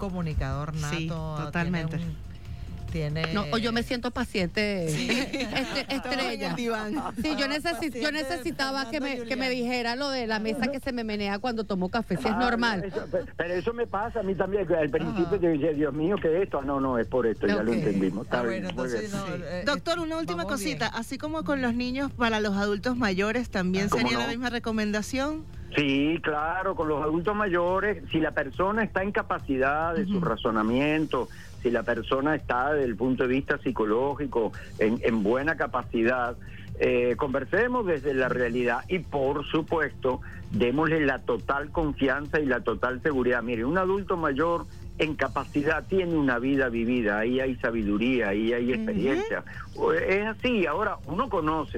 comunicador nato. Sí, totalmente. No, o yo me siento paciente, Sí. estrella. Sí, yo necesitaba que me dijera lo de la mesa que se me menea cuando tomo café, si es normal. Pero eso me pasa a mí también, que al principio yo decía, Dios mío, ¿qué es esto? No, es por esto, ya lo entendimos. Está bien, bueno, muy entonces bien. Doctor, una última vamos cosita. bien. Así como con los niños, para los adultos mayores, ¿también ¿Cómo sería no? la misma recomendación? Sí, claro, con los adultos mayores, si la persona está en capacidad de su razonamiento, si la persona está desde el punto de vista psicológico en buena capacidad, conversemos desde la realidad y por supuesto démosle la total confianza y la total seguridad. Mire, un adulto mayor en capacidad tiene una vida vivida, ahí hay sabiduría, ahí hay experiencia. Es así. Ahora uno conoce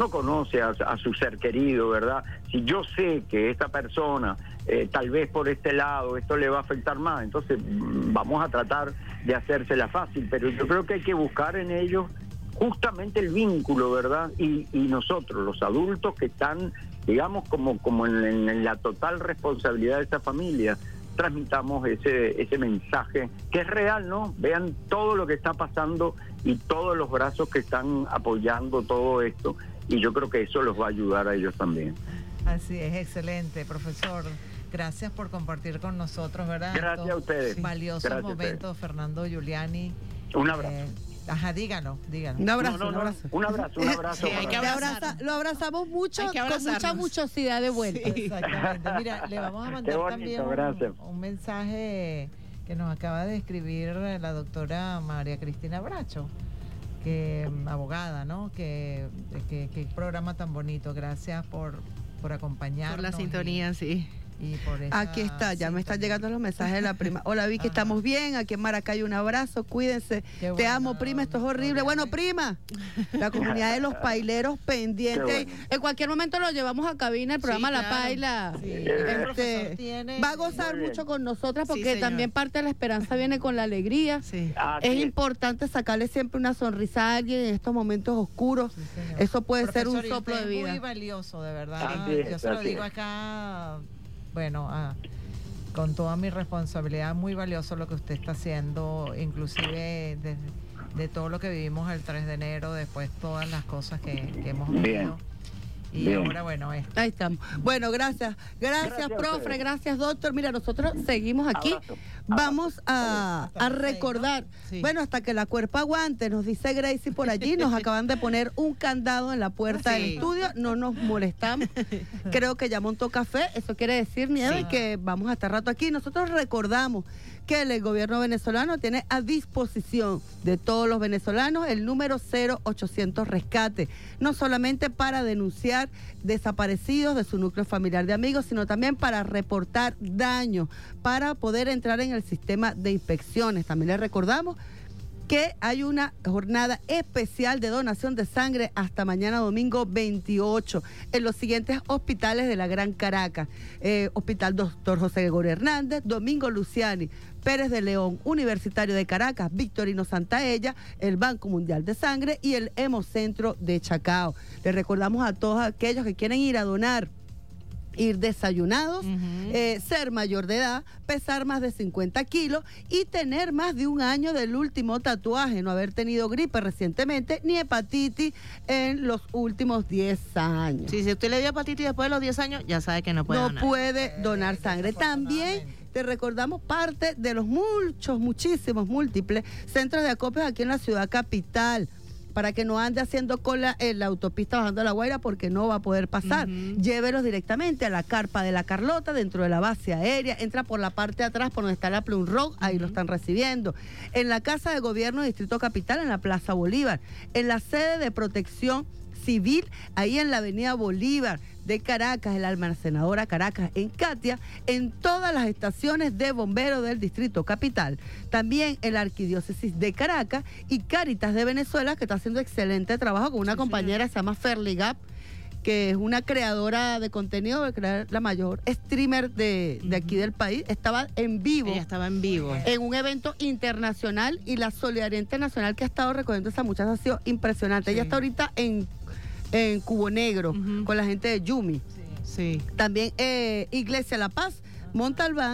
a su ser querido, ¿verdad? Si yo sé que esta persona tal vez por este lado esto le va a afectar más, entonces vamos a tratar de hacérsela fácil, pero yo creo que hay que buscar en ellos justamente el vínculo, ¿verdad? Y nosotros, los adultos que están, digamos, como en la total responsabilidad de esta familia, transmitamos ese mensaje que es real, ¿no? Vean todo lo que está pasando y todos los brazos que están apoyando todo esto, y yo creo que eso los va a ayudar a ellos también. Así es, excelente, profesor. Gracias por compartir con nosotros, ¿verdad? Gracias a ustedes. Valiosos Gracias momentos, Fernando Giuliani. Un abrazo. Díganos. Un abrazo, un abrazo. Sí, hay que abrazar. Lo abrazamos mucho, Hay que con mucha abrazarnos. muchosidad de vuelta. Sí, exactamente. Mira, le vamos a mandar bonito, también un mensaje que nos acaba de escribir la doctora María Cristina Bracho, que abogada, ¿no? Que programa tan bonito. Gracias por acompañarnos. Por la sintonía, sí. Y por esa Aquí está, ya me están sintonía. llegando los mensajes de la prima. Hola Vicky, estamos bien, aquí en Maracay un abrazo, cuídense. Qué Te bueno, amo, prima, esto es horrible. Victoria. Bueno, prima, la comunidad de los paileros pendientes. Qué bueno. En cualquier momento lo llevamos a cabina, el programa Sí, La claro. Paila. Sí, el el profesor Este, tiene... va a gozar Muy bien. mucho con nosotras Sí, porque señor. también parte de la esperanza viene con la alegría. Sí. Es importante sacarle siempre una sonrisa a alguien en estos momentos oscuros. Sí, señor. Eso puede ser un Profesor, y soplo usted de es muy vida. valioso, de verdad. Así es, Yo se lo así digo es. acá, bueno, con toda mi responsabilidad, muy valioso lo que usted está haciendo, inclusive de todo lo que vivimos el 3 de enero, después todas las cosas que hemos Bien. vivido. Y Bien. ahora, bueno, esto. Ahí estamos. Bueno, gracias. Gracias, Gracias a profe. ustedes. Gracias, doctor. Mira, nosotros seguimos aquí. Abrazo. Vamos a Hasta las recordar. 6, ¿no? Sí. Bueno, hasta que la cuerpa aguante, nos dice Gracie por allí. Nos acaban de poner un candado en la puerta Sí. del estudio. No nos molestamos. Creo que ya montó café. Eso quiere decir, Nieve, Sí. que vamos a estar rato aquí. Nosotros recordamos que el gobierno venezolano tiene a disposición de todos los venezolanos el número 0800 Rescate, no solamente para denunciar desaparecidos de su núcleo familiar de amigos, sino también para reportar daños, para poder entrar en el sistema de inspecciones. También les recordamos que hay una jornada especial de donación de sangre hasta mañana domingo 28 en los siguientes hospitales de la Gran Caracas. Hospital Dr. José Gregorio Hernández, Domingo Luciani, Pérez de León, Universitario de Caracas, Victorino Santaella, el Banco Mundial de Sangre y el Hemocentro de Chacao. Les recordamos a todos aquellos que quieren ir a donar, ir desayunados, ser mayor de edad, pesar más de 50 kilos y tener más de un año del último tatuaje, no haber tenido gripe recientemente ni hepatitis en los últimos 10 años. Sí, si usted le dio hepatitis después de los 10 años, ya sabe que no puede No donar. puede donar sangre. También te recordamos parte de los muchísimos, múltiples centros de acopios aquí en la ciudad capital, para que no ande haciendo cola en la autopista bajando a La Guaira porque no va a poder pasar. Llévelos directamente a la carpa de la Carlota dentro de la base aérea, entra por la parte de atrás por donde está la Plum Rock, ahí lo están recibiendo. En la Casa de Gobierno Distrito Capital, en la Plaza Bolívar, en la sede de Protección Civil, ahí en la Avenida Bolívar de Caracas, en la Almacenadora Caracas, en Catia, en todas las estaciones de bomberos del Distrito Capital, también en la Arquidiócesis de Caracas y Cáritas de Venezuela, que está haciendo excelente trabajo con una compañera que se llama Ferli Gap, que es una creadora de contenido, la mayor streamer de aquí del país. Estaba en vivo. Ella estaba en vivo. En un evento internacional, y la solidaridad internacional que ha estado recogiendo esa muchacha ha sido impresionante. Sí. Ella está ahorita en Cubo Negro con la gente de Yumi. Sí. También Iglesia La Paz, Montalbán,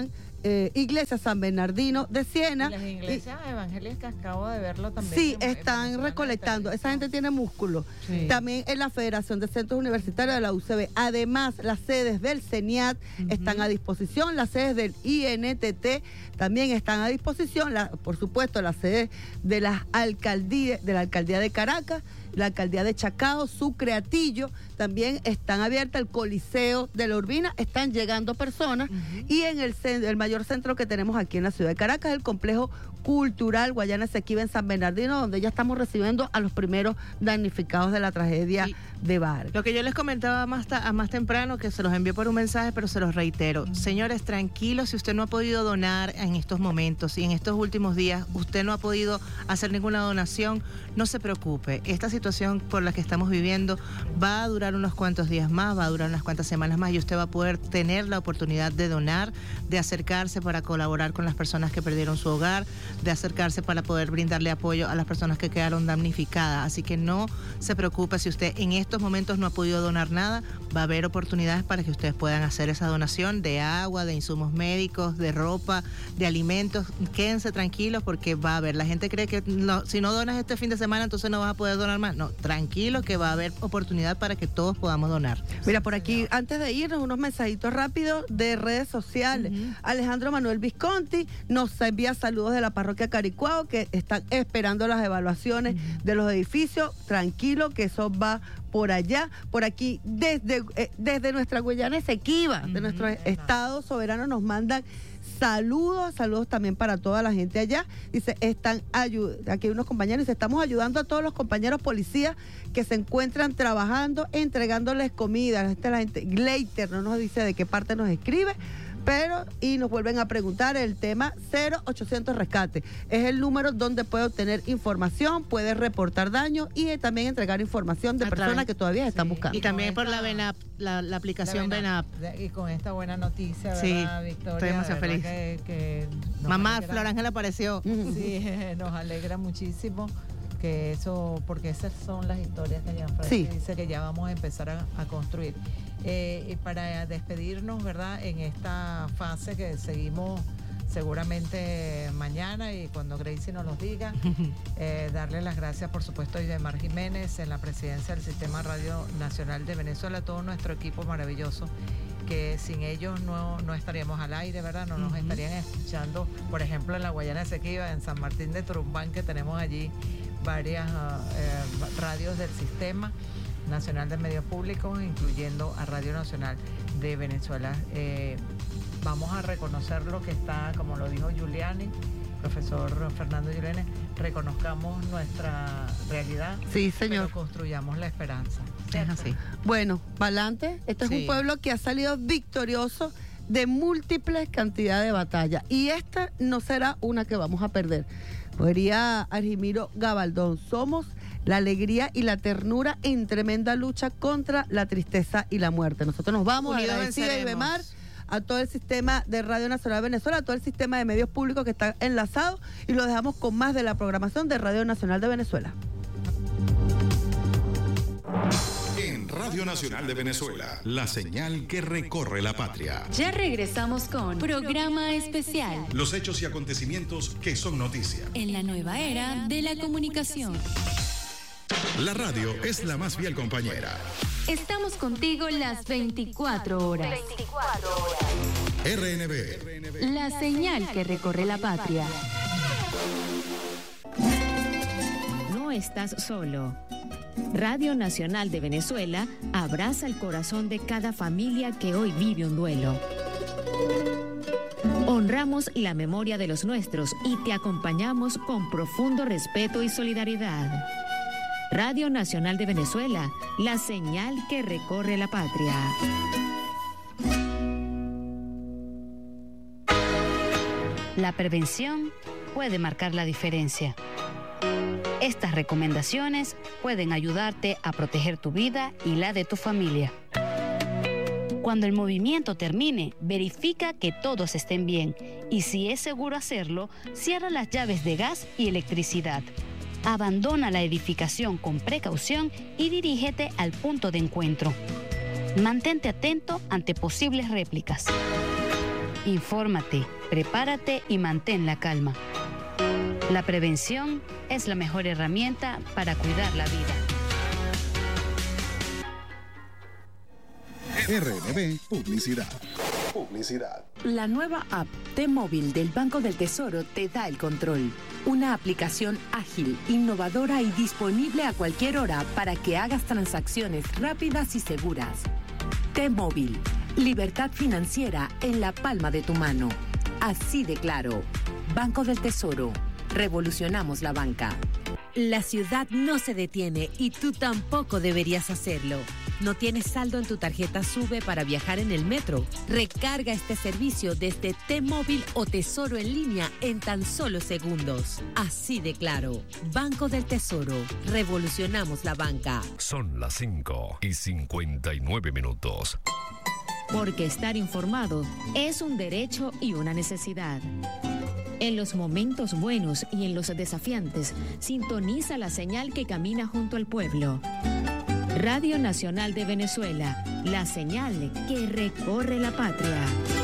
iglesia San Bernardino de Siena. Y las iglesias evangélicas, acabo de verlo también. Sí, están recolectando. Esa gente tiene músculo. Sí. También en la Federación de Centros Universitarios de la UCB. Además, las sedes del CENIAT están a disposición, las sedes del INTT también están a disposición, por supuesto, las sedes de la alcaldía de Caracas, la alcaldía de Chacao, Sucre, Atillo, también están abiertas, el Coliseo de la Urbina, están llegando personas, y en el mayor centro que tenemos aquí en la ciudad de Caracas, el complejo cultural Guayana Esequiba en San Bernardino, donde ya estamos recibiendo a los primeros damnificados de la tragedia de Vargas. Lo que yo les comentaba más temprano, que se los envié por un mensaje, pero se los reitero. Señores, tranquilos, si usted no ha podido donar en estos momentos y en estos últimos días, usted no ha podido hacer ninguna donación, no se preocupe. Esta situación por la que estamos viviendo va a durar unos cuantos días más, va a durar unas cuantas semanas más, y usted va a poder tener la oportunidad de donar, de acercarse para colaborar con las personas que perdieron su hogar, de acercarse para poder brindarle apoyo a las personas que quedaron damnificadas. Así que no se preocupe si usted en estos momentos no ha podido donar nada, va a haber oportunidades para que ustedes puedan hacer esa donación de agua, de insumos médicos, de ropa, de alimentos. Quédense tranquilos porque va a haber. La gente cree que si no donas este fin de semana entonces no vas a poder donar más. No, tranquilo que va a haber oportunidad para que todos podamos donar. Mira, por aquí, antes de irnos, unos mensajitos rápidos de redes sociales. Alejandro Manuel Visconti nos envía saludos de la parroquia Caricuao, que están esperando las evaluaciones de los edificios. Tranquilo que eso va por allá. Por aquí, desde nuestra Guayana Esequiba, de nuestro estado soberano, nos mandan saludos también para toda la gente allá. Dice, aquí hay unos compañeros, dice, estamos ayudando a todos los compañeros policías que se encuentran trabajando, entregándoles comida. La gente, Gleiter no nos dice de qué parte nos escribe, y nos vuelven a preguntar el tema 0800 Rescate. Es el número donde puede obtener información, puede reportar daños y también entregar información de personas que todavía están buscando. Y también por la VENAP, la aplicación VENAP. Y con esta buena noticia, ¿verdad, sí, Victoria? Estoy demasiado feliz. Que Mamá, Flor Ángel apareció. Sí, nos alegra muchísimo que eso, porque esas son las historias que ya Francis dice que ya vamos a empezar a construir. Y para despedirnos, ¿verdad? En esta fase que seguimos seguramente mañana y cuando Gracie nos los diga, darle las gracias, por supuesto, a Idemar Jiménez en la presidencia del Sistema Radio Nacional de Venezuela, todo nuestro equipo maravilloso, que sin ellos no estaríamos al aire, ¿verdad? No nos estarían escuchando, por ejemplo, en la Guayana Esequiba, en San Martín de Turumbán, que tenemos allí varias radios del Sistema Nacional de Medios Públicos, incluyendo a Radio Nacional de Venezuela. Vamos a reconocer lo que está, como lo dijo Giuliani, profesor Fernando Giuliani, reconozcamos nuestra realidad, sí, señor, pero construyamos la esperanza. Es así. Bueno, Valante, este es un pueblo que ha salido victorioso de múltiples cantidades de batallas, y esta no será una que vamos a perder. Podría Argimiro Gabaldón, somos la alegría y la ternura en tremenda lucha contra la tristeza y la muerte. Nosotros nos vamos a agradecer a Idemar, a todo el sistema de Radio Nacional de Venezuela, a todo el sistema de medios públicos que está enlazado, y lo dejamos con más de la programación de Radio Nacional de Venezuela. En Radio Nacional de Venezuela, la señal que recorre la patria. Ya regresamos con Programa Especial. Los hechos y acontecimientos que son noticia. En la nueva era de la comunicación. La radio es la más fiel compañera. Estamos contigo las 24 horas. RNB. La señal que recorre la patria. No estás solo. Radio Nacional de Venezuela abraza el corazón de cada familia que hoy vive un duelo. Honramos la memoria de los nuestros y te acompañamos con profundo respeto y solidaridad. Radio Nacional de Venezuela, la señal que recorre la patria. La prevención puede marcar la diferencia. Estas recomendaciones pueden ayudarte a proteger tu vida y la de tu familia. Cuando el movimiento termine, verifica que todos estén bien y si es seguro hacerlo, cierra las llaves de gas y electricidad. Abandona la edificación con precaución y dirígete al punto de encuentro. Mantente atento ante posibles réplicas. Infórmate, Prepárate y mantén la calma. La prevención es la mejor herramienta para cuidar la vida. RNB Publicidad. La nueva app T-Móvil del Banco del Tesoro te da el control. Una aplicación ágil, innovadora y disponible a cualquier hora para que hagas transacciones rápidas y seguras. T-Móvil, libertad financiera en la palma de tu mano. Así de claro. Banco del Tesoro. Revolucionamos la banca. La ciudad no se detiene y tú tampoco deberías hacerlo. ¿No tienes saldo en tu tarjeta SUBE para viajar en el metro? Recarga este servicio desde T-Móvil o Tesoro en línea en tan solo segundos. Así de claro. Banco del Tesoro. Revolucionamos la banca. Son las 5:59. Porque estar informado es un derecho y una necesidad. En los momentos buenos y en los desafiantes, sintoniza la señal que camina junto al pueblo. Radio Nacional de Venezuela, la señal que recorre la patria.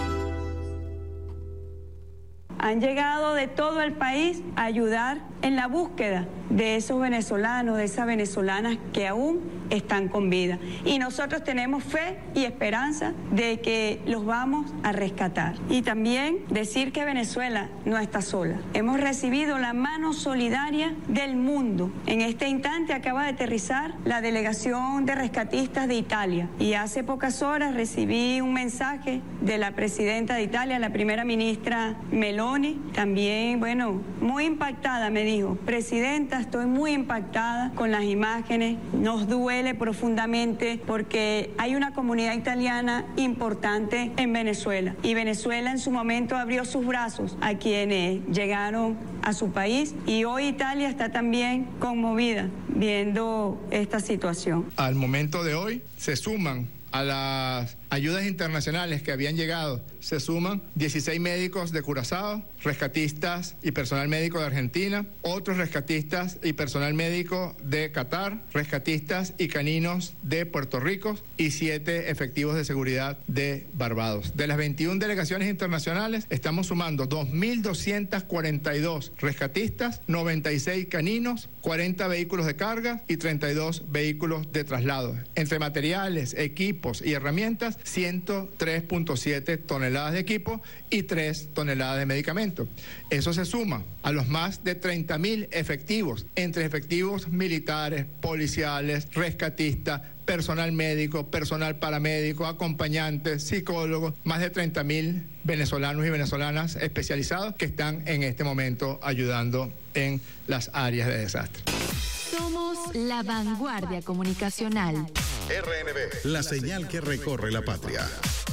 Han llegado de todo el país a ayudar en la búsqueda de esos venezolanos, de esas venezolanas que aún están con vida. Y nosotros tenemos fe y esperanza de que los vamos a rescatar. Y también decir que Venezuela no está sola. Hemos recibido la mano solidaria del mundo. En este instante acaba de aterrizar la delegación de rescatistas de Italia. Y hace pocas horas recibí un mensaje de la presidenta de Italia, la primera ministra Meloni. También, muy impactada, me dijo: Presidenta, estoy muy impactada con las imágenes. Nos duele profundamente porque hay una comunidad italiana importante en Venezuela. Y Venezuela en su momento abrió sus brazos a quienes llegaron a su país. Y hoy Italia está también conmovida viendo esta situación. Al momento de hoy se suman a las ayudas internacionales que habían llegado, se suman 16 médicos de Curazao, rescatistas y personal médico de Argentina, otros rescatistas y personal médico de Qatar, rescatistas y caninos de Puerto Rico y 7 efectivos de seguridad de Barbados. De las 21 delegaciones internacionales, estamos sumando 2.242 rescatistas, 96 caninos, 40 vehículos de carga y 32 vehículos de traslado. Entre materiales, equipos y herramientas, 103.7 toneladas de equipo y 3 toneladas de medicamentos. Eso se suma a los más de 30.000 efectivos, entre efectivos militares, policiales, rescatistas, personal médico, personal paramédico, acompañantes, psicólogos, más de 30.000 venezolanos y venezolanas especializados que están en este momento ayudando en las áreas de desastre. Somos la vanguardia comunicacional. RNB, la señal que recorre la patria.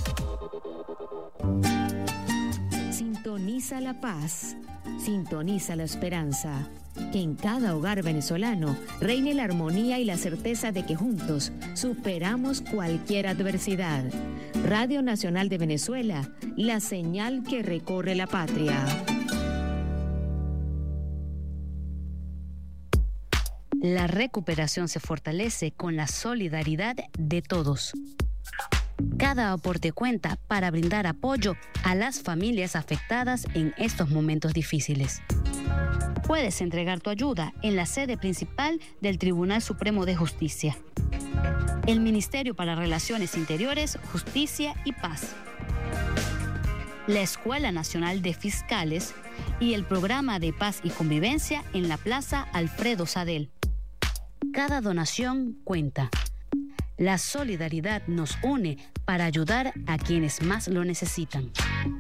Sintoniza la paz, sintoniza la esperanza. Que en cada hogar venezolano reine la armonía y la certeza de que juntos superamos cualquier adversidad. Radio Nacional de Venezuela, la señal que recorre la patria. La recuperación se fortalece con la solidaridad de todos. Cada aporte cuenta para brindar apoyo a las familias afectadas en estos momentos difíciles. Puedes entregar tu ayuda en la sede principal del Tribunal Supremo de Justicia, el Ministerio para Relaciones Interiores, Justicia y Paz, la Escuela Nacional de Fiscales y el Programa de Paz y Convivencia en la Plaza Alfredo Sadel. Cada donación cuenta. La solidaridad nos une para ayudar a quienes más lo necesitan.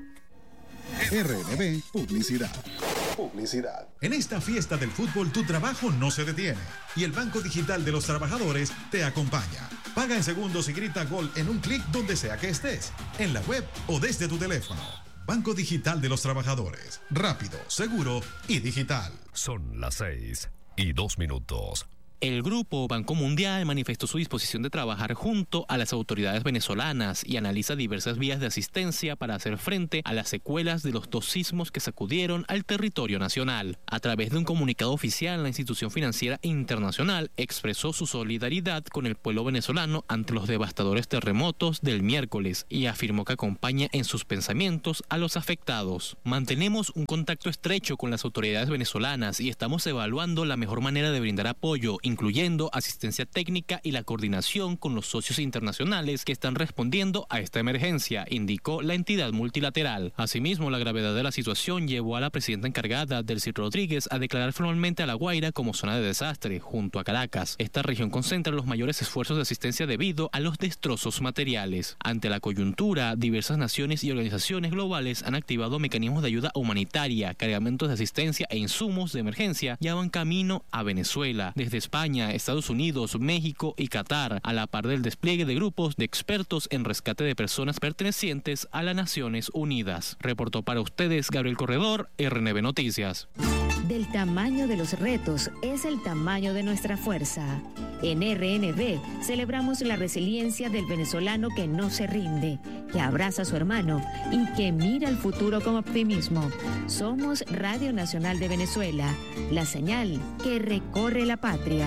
RNB Publicidad. En esta fiesta del fútbol tu trabajo no se detiene y el Banco Digital de los Trabajadores te acompaña. Paga en segundos y grita gol en un clic donde sea que estés, en la web o desde tu teléfono. Banco Digital de los Trabajadores. Rápido, seguro y digital. Son las 6:02. El Grupo Banco Mundial manifestó su disposición de trabajar junto a las autoridades venezolanas y analiza diversas vías de asistencia para hacer frente a las secuelas de los 2 sismos que sacudieron al territorio nacional. A través de un comunicado oficial, la institución financiera internacional expresó su solidaridad con el pueblo venezolano ante los devastadores terremotos del miércoles y afirmó que acompaña en sus pensamientos a los afectados. Mantenemos un contacto estrecho con las autoridades venezolanas y estamos evaluando la mejor manera de brindar apoyo, incluyendo asistencia técnica y la coordinación con los socios internacionales que están respondiendo a esta emergencia, indicó la entidad multilateral. Asimismo, la gravedad de la situación llevó a la presidenta encargada, Delcy Rodríguez, a declarar formalmente a La Guaira como zona de desastre, junto a Caracas. Esta región concentra los mayores esfuerzos de asistencia debido a los destrozos materiales. Ante la coyuntura, diversas naciones y organizaciones globales han activado mecanismos de ayuda humanitaria, cargamentos de asistencia e insumos de emergencia ya van camino a Venezuela, desde España, Estados Unidos, México y Qatar, a la par del despliegue de grupos de expertos en rescate de personas pertenecientes a las Naciones Unidas. Reportó para ustedes Gabriel Corredor, RNB Noticias. Del tamaño de los retos es el tamaño de nuestra fuerza. En RNB celebramos la resiliencia del venezolano que no se rinde, que abraza a su hermano y que mira el futuro con optimismo. Somos Radio Nacional de Venezuela, la señal que recorre la patria.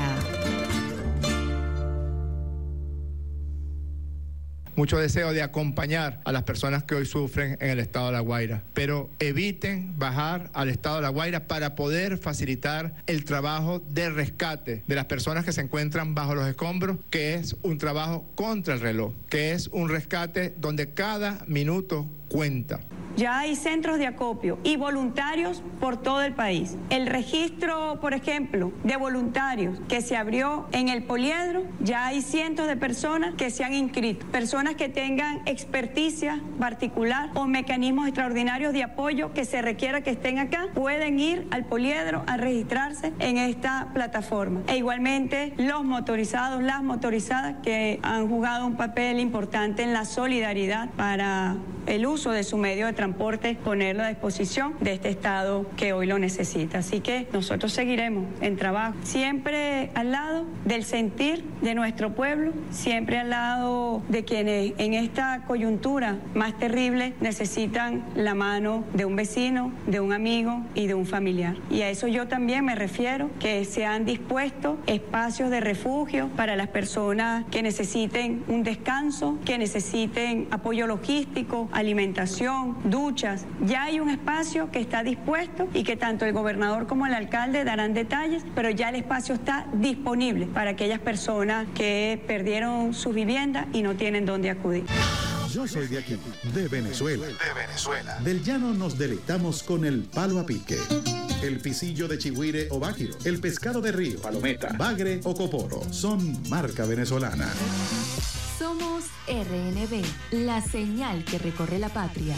Mucho deseo de acompañar a las personas que hoy sufren en el estado de La Guaira, pero eviten bajar al estado de La Guaira para poder facilitar el trabajo de rescate de las personas que se encuentran bajo los escombros, que es un trabajo contra el reloj, que es un rescate donde cada minuto cuenta. Ya hay centros de acopio y voluntarios por todo el país. El registro, por ejemplo, de voluntarios que se abrió en el Poliedro, ya hay cientos de personas que se han inscrito. Personas que tengan experticia particular o mecanismos extraordinarios de apoyo que se requiera que estén acá, pueden ir al Poliedro a registrarse en esta plataforma. E igualmente los motorizados, las motorizadas que han jugado un papel importante en la solidaridad para el uso de su medio de transporte, ponerlo a disposición de este Estado que hoy lo necesita. Así que nosotros seguiremos en trabajo, siempre al lado del sentir de nuestro pueblo, siempre al lado de quienes en esta coyuntura más terrible necesitan la mano de un vecino, de un amigo y de un familiar. Y a eso yo también me refiero, que se han dispuesto espacios de refugio para las personas que necesiten un descanso, que necesiten apoyo logístico, alimentación, duchas. Ya hay un espacio que está dispuesto y que tanto el gobernador como el alcalde darán detalles, pero ya el espacio está disponible para aquellas personas que perdieron su vivienda y no tienen dónde acudir. Yo soy de aquí, de Venezuela. Del llano nos deleitamos con el palo a pique, el pisillo de chigüire o báquiro, el pescado de río, palometa, bagre o coporo. Son marca venezolana. Somos RNB, la señal que recorre la patria.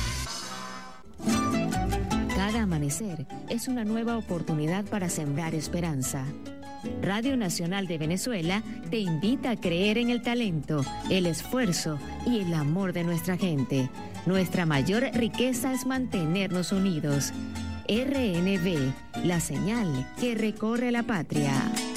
Cada amanecer es una nueva oportunidad para sembrar esperanza. Radio Nacional de Venezuela te invita a creer en el talento, el esfuerzo y el amor de nuestra gente. Nuestra mayor riqueza es mantenernos unidos. RNB, la señal que recorre la patria.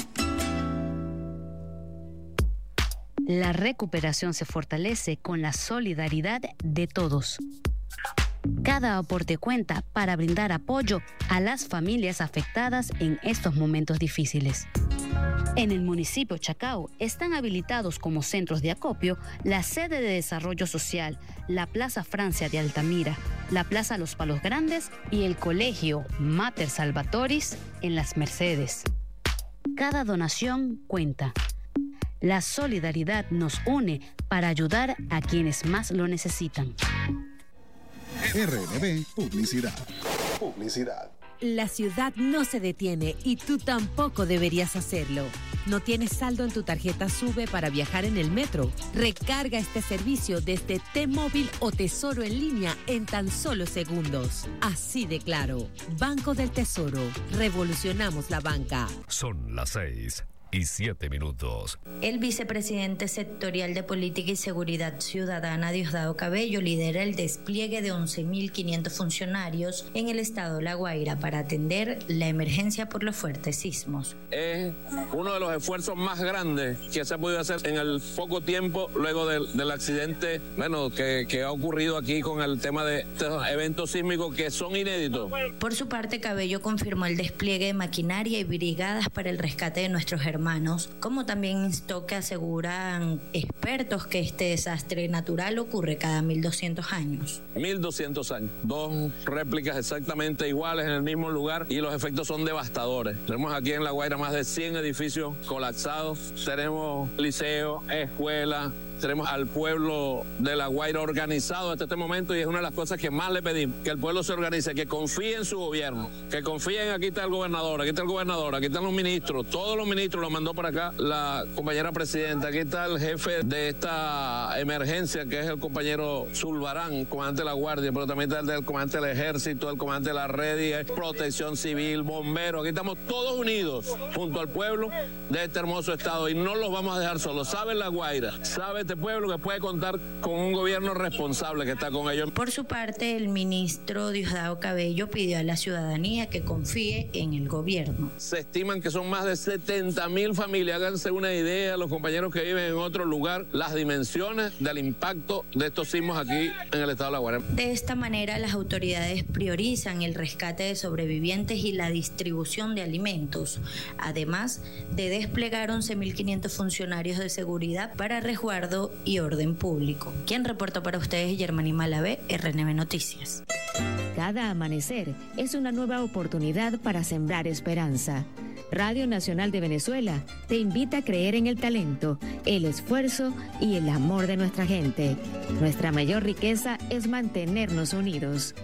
La recuperación se fortalece con la solidaridad de todos. Cada aporte cuenta para brindar apoyo a las familias afectadas en estos momentos difíciles. En el municipio Chacao están habilitados como centros de acopio la sede de desarrollo social, la Plaza Francia de Altamira, la Plaza Los Palos Grandes y el Colegio Mater Salvatoris en Las Mercedes. Cada donación cuenta. La solidaridad nos une para ayudar a quienes más lo necesitan. RNB Publicidad. La ciudad no se detiene y tú tampoco deberías hacerlo. ¿No tienes saldo en tu tarjeta SUBE para viajar en el metro? Recarga este servicio desde T-Móvil o Tesoro en línea en tan solo segundos. Así de claro. Banco del Tesoro. Revolucionamos la banca. Son las 6. 6:07. El vicepresidente sectorial de Política y Seguridad Ciudadana, Diosdado Cabello, lidera el despliegue de 11.500 funcionarios en el estado de La Guaira para atender la emergencia por los fuertes sismos. Es uno de los esfuerzos más grandes que se ha podido hacer en el poco tiempo luego del accidente que ha ocurrido aquí con el tema de estos eventos sísmicos que son inéditos. Por su parte, Cabello confirmó el despliegue de maquinaria y brigadas para el rescate de nuestros hermanos, como también instó que aseguran expertos que este desastre natural ocurre cada 1.200 años. 1.200 años. 2 réplicas exactamente iguales en el mismo lugar y los efectos son devastadores. Tenemos aquí en La Guaira más de 100 edificios colapsados. Tenemos liceos, escuelas. Tenemos al pueblo de La Guaira organizado hasta este momento y es una de las cosas que más le pedimos, que el pueblo se organice, que confíe en su gobierno, que confíen. Aquí está el gobernador, aquí está el gobernador, aquí están los ministros, todos los ministros los mandó para acá la compañera presidenta, aquí está el jefe de esta emergencia que es el compañero Zulbarán, comandante de la Guardia, pero también está el comandante del Ejército, el comandante de la Red, Protección Civil, bomberos, aquí estamos todos unidos junto al pueblo de este hermoso estado y no los vamos a dejar solos. Sabe La Guaira, sabe este pueblo que puede contar con un gobierno responsable que está con ellos. Por su parte, el ministro Diosdado Cabello pidió a la ciudadanía que confíe en el gobierno. Se estiman que son más de 70.000 familias. Háganse una idea, los compañeros que viven en otro lugar, las dimensiones del impacto de estos sismos aquí en el estado de La Guaira. De esta manera, las autoridades priorizan el rescate de sobrevivientes y la distribución de alimentos, además de desplegar 11.500 funcionarios de seguridad para resguardo y orden público. Quien reportó para ustedes, Germany Malavé, RNB Noticias. Cada amanecer es una nueva oportunidad para sembrar esperanza. Radio Nacional de Venezuela te invita a creer en el talento, el esfuerzo y el amor de nuestra gente. Nuestra mayor riqueza es mantenernos unidos.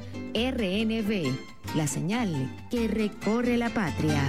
RNB, la señal que recorre la patria.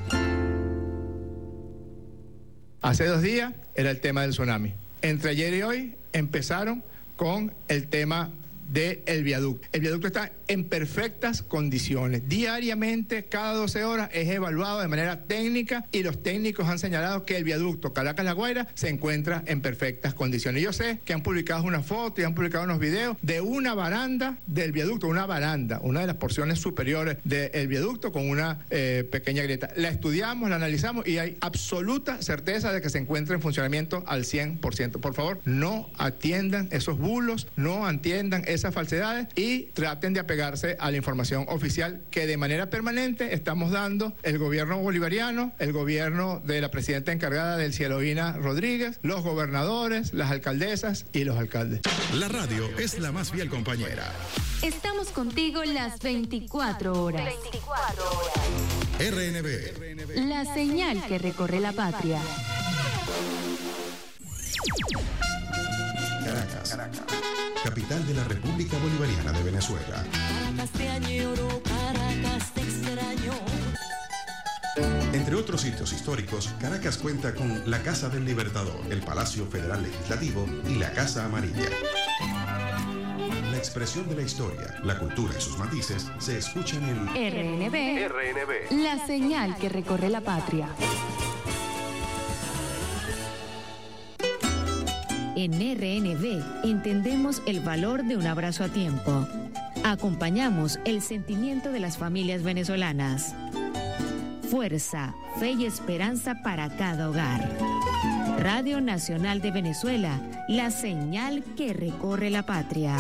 Hace 2 días era el tema del tsunami. Entre ayer y hoy empezaron con el tema del viaducto. El viaducto está en perfectas condiciones. Diariamente, cada 12 horas, es evaluado de manera técnica y los técnicos han señalado que el viaducto Caracas-La Guaira se encuentra en perfectas condiciones. Yo sé que han publicado una foto y han publicado unos videos de una baranda del viaducto, una de las porciones superiores del viaducto con una pequeña grieta. La estudiamos, la analizamos y hay absoluta certeza de que se encuentra en funcionamiento al 100%. Por favor, no atiendan esos bulos, no atiendan esas falsedades y traten de apegarse a la información oficial que de manera permanente estamos dando el gobierno bolivariano, el gobierno de la presidenta encargada del Cielovina Rodríguez, los gobernadores, las alcaldesas y los alcaldes. La radio es la más fiel compañera. Estamos contigo las 24 horas. RNB. La señal que recorre la patria. Caracas, capital de la República Bolivariana de Venezuela. Caracas te añoro, Caracas te extraño. Entre otros sitios históricos, Caracas cuenta con la Casa del Libertador, el Palacio Federal Legislativo y la Casa Amarilla. La expresión de la historia, la cultura y sus matices se escuchan en RNB, la señal que recorre la patria. En RNB entendemos el valor de un abrazo a tiempo. Acompañamos el sentimiento de las familias venezolanas. Fuerza, fe y esperanza para cada hogar. Radio Nacional de Venezuela, la señal que recorre la patria.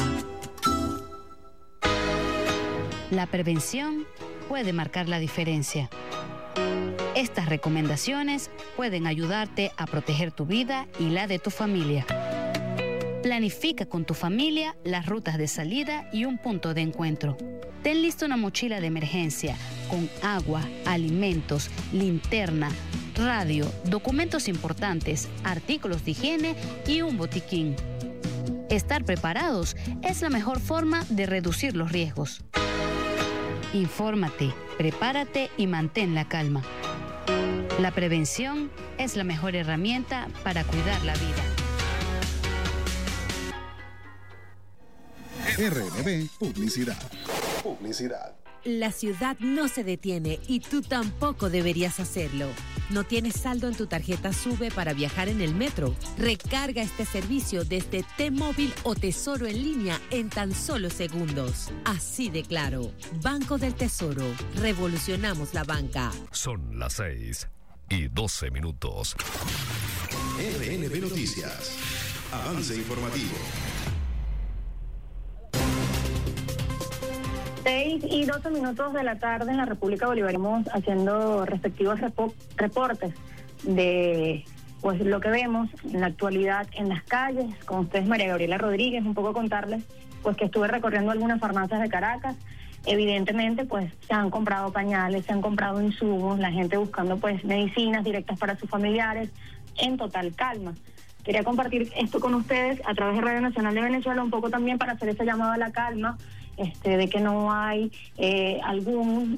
La prevención puede marcar la diferencia. Estas recomendaciones pueden ayudarte a proteger tu vida y la de tu familia. Planifica con tu familia las rutas de salida y un punto de encuentro. Ten lista una mochila de emergencia con agua, alimentos, linterna, radio, documentos importantes, artículos de higiene y un botiquín. Estar preparados es la mejor forma de reducir los riesgos. Infórmate, prepárate y mantén la calma. La prevención es la mejor herramienta para cuidar la vida. RNB Publicidad. La ciudad no se detiene y tú tampoco deberías hacerlo. ¿No tienes saldo en tu tarjeta SUBE para viajar en el metro? Recarga este servicio desde T-Móvil o Tesoro en línea en tan solo segundos. Así de claro. Banco del Tesoro. Revolucionamos la banca. Son las 6:12. RNB Noticias. Avance informativo. 6:12 de la tarde en la República Bolivariana, haciendo respectivos reportes de pues lo que vemos en la actualidad en las calles. Con ustedes, María Gabriela Rodríguez, un poco contarles pues que estuve recorriendo algunas farmacias de Caracas. Evidentemente pues se han comprado pañales, se han comprado insumos, la gente buscando pues medicinas directas para sus familiares en total calma. Quería compartir esto con ustedes a través de Radio Nacional de Venezuela, un poco también para hacer ese llamado a la calma, de que no hay algún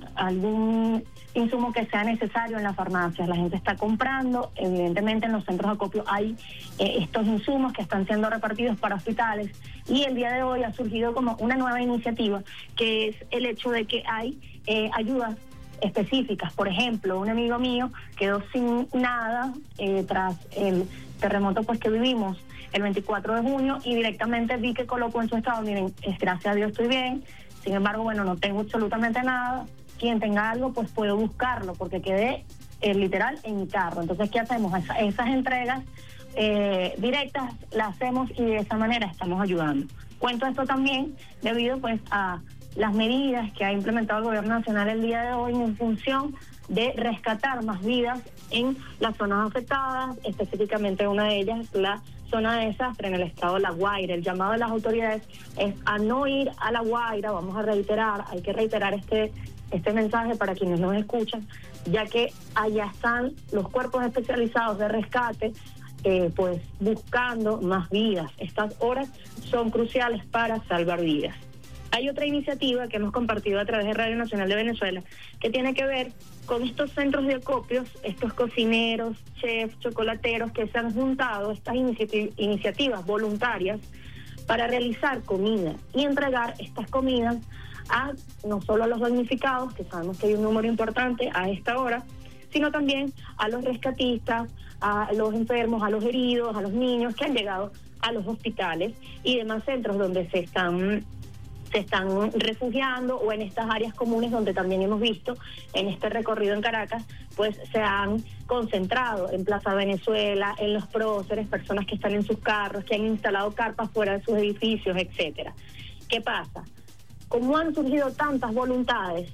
insumo que sea necesario en las farmacias. La gente está comprando, evidentemente en los centros de acopio hay estos insumos que están siendo repartidos para hospitales, y el día de hoy ha surgido como una nueva iniciativa, que es el hecho de que hay ayudas específicas. Por ejemplo, un amigo mío quedó sin nada tras el terremoto pues que vivimos el 24 de junio, y directamente vi que colocó en su estado: miren, gracias a Dios estoy bien, sin embargo, bueno, no tengo absolutamente nada, quien tenga algo pues puedo buscarlo, porque quedé literal en mi carro. Entonces, ¿qué hacemos? Esas entregas directas las hacemos, y de esa manera estamos ayudando. Cuento esto también debido pues a las medidas que ha implementado el Gobierno Nacional el día de hoy en función de rescatar más vidas en las zonas afectadas, específicamente una de ellas, la zona de desastre en el estado de La Guaira. El llamado de las autoridades es a no ir a La Guaira. Vamos a reiterar, hay que reiterar este mensaje para quienes nos escuchan, ya que allá están los cuerpos especializados de rescate, pues buscando más vidas. Estas horas son cruciales para salvar vidas. Hay otra iniciativa que hemos compartido a través de Radio Nacional de Venezuela, que tiene que ver con estos centros de acopios, estos cocineros, chefs, chocolateros que se han juntado, estas iniciativas voluntarias, para realizar comida y entregar estas comidas a no solo a los damnificados, que sabemos que hay un número importante a esta hora, sino también a los rescatistas, a los enfermos, a los heridos, a los niños que han llegado a los hospitales y demás centros donde se están refugiando, o en estas áreas comunes donde también hemos visto en este recorrido en Caracas, pues se han concentrado en Plaza Venezuela, en los próceres, personas que están en sus carros, que han instalado carpas fuera de sus edificios, etcétera. ¿Qué pasa? Como han surgido tantas voluntades,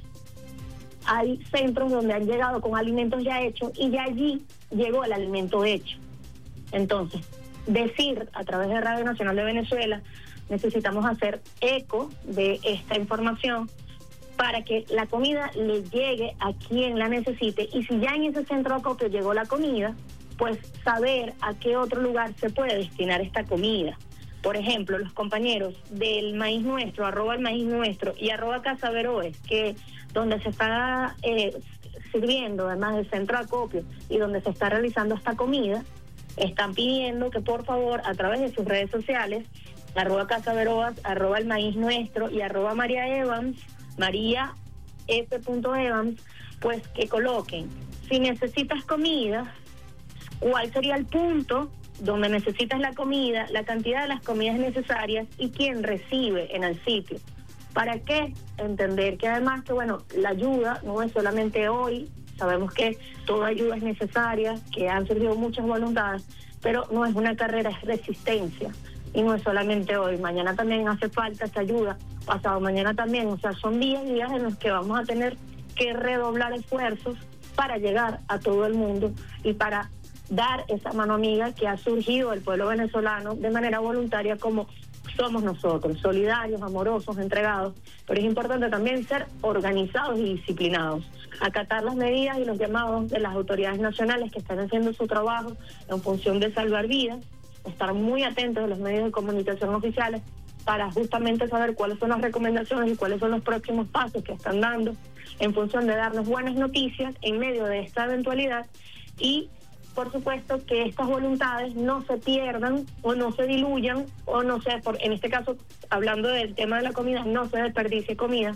hay centros donde han llegado con alimentos ya hechos, y ya allí llegó el alimento hecho. Entonces, decir a través de Radio Nacional de Venezuela, necesitamos hacer eco de esta información para que la comida le llegue a quien la necesite, y si ya en ese centro de acopio llegó la comida, pues saber a qué otro lugar se puede destinar esta comida. Por ejemplo, los compañeros del Maíz Nuestro, @el Maíz Nuestro y @Casa Veroes, que donde se está sirviendo, además del centro de acopio, y donde se está realizando esta comida, están pidiendo que por favor, a través de sus redes sociales, @Casa Veroas, @el Maíz Nuestro y @María Evans, María F.Evans, pues que coloquen, si necesitas comida, cuál sería el punto donde necesitas la comida, la cantidad de las comidas necesarias y quién recibe en el sitio. ¿Para qué? Entender que además que, bueno, la ayuda no es solamente hoy, sabemos que toda ayuda es necesaria, que han surgido muchas voluntades, pero no es una carrera, es resistencia. Y no es solamente hoy, mañana también hace falta esa ayuda, pasado mañana también, o sea, son días en los que vamos a tener que redoblar esfuerzos para llegar a todo el mundo y para dar esa mano amiga que ha surgido del pueblo venezolano de manera voluntaria, como somos nosotros, solidarios, amorosos, entregados, pero es importante también ser organizados y disciplinados, acatar las medidas y los llamados de las autoridades nacionales que están haciendo su trabajo en función de salvar vidas, estar muy atentos a los medios de comunicación oficiales para justamente saber cuáles son las recomendaciones y cuáles son los próximos pasos que están dando en función de darnos buenas noticias en medio de esta eventualidad, y por supuesto que estas voluntades no se pierdan o no se diluyan, o no se, en este caso, hablando del tema de la comida, no se desperdicie comida,